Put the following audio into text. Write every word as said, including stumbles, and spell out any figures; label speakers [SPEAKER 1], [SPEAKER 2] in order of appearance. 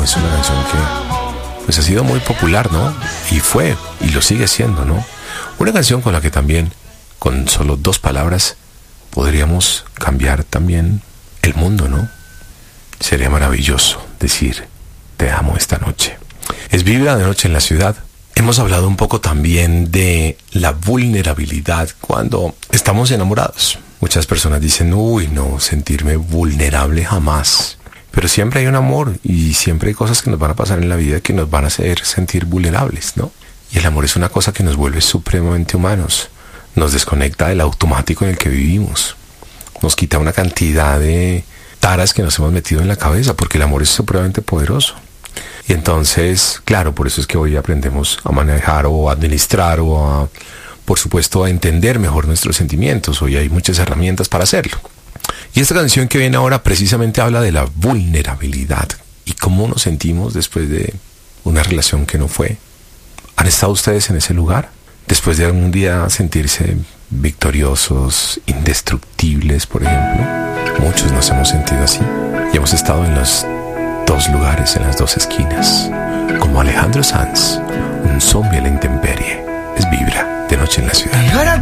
[SPEAKER 1] Es una canción que pues ha sido muy popular, ¿no? Y fue, y lo sigue siendo, ¿no? Una canción con la que también, con solo dos palabras, podríamos cambiar también el mundo, ¿no? Sería maravilloso decir, te amo esta noche. Es Vibra de Noche en la Ciudad. Hemos hablado un poco también de la vulnerabilidad cuando estamos enamorados. Muchas personas dicen, uy, no, sentirme vulnerable jamás. Pero siempre hay un amor y siempre hay cosas que nos van a pasar en la vida que nos van a hacer sentir vulnerables, ¿no? Y el amor es una cosa que nos vuelve supremamente humanos. Nos desconecta del automático en el que vivimos. Nos quita una cantidad de taras que nos hemos metido en la cabeza, porque el amor es supremamente poderoso. Y entonces, claro, por eso es que hoy aprendemos a manejar o a administrar o a, por supuesto, a entender mejor nuestros sentimientos. Hoy hay muchas herramientas para hacerlo. Y esta canción que viene ahora precisamente habla de la vulnerabilidad y cómo nos sentimos después de una relación que no fue. ¿Han estado ustedes en ese lugar? Después de algún día sentirse victoriosos, indestructibles, por ejemplo. Muchos nos hemos sentido así y hemos estado en los dos lugares, en las dos esquinas. Como Alejandro Sanz, un zombie a la intemperie. Es Vibra de Noche en la Ciudad.